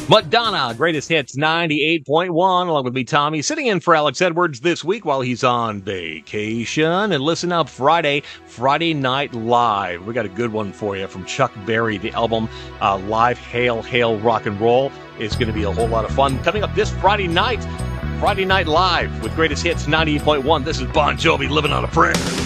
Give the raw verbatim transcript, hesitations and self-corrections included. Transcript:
Madonna, Greatest Hits ninety-eight point one, along with me, Tommy, sitting in for Alex Edwards this week while he's on vacation. And listen up, Friday, Friday Night Live. We got a good one for you from Chuck Berry. The album uh, Live Hail, Hail, Rock and Roll is going to be a whole lot of fun. Coming up this Friday night, Friday Night Live with Greatest Hits ninety-eight point one. This is Bon Jovi, Living on a Prayer.